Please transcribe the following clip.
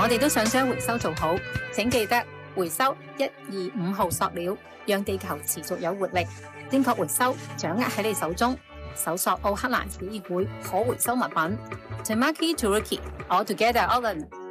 我哋都想將回收做好，請記得回收125號塑料，讓地球持續有活力。正確回收掌握喺你手中。搜索奧克蘭市議會可回收物品 Tamaki Turkey All Together Holland。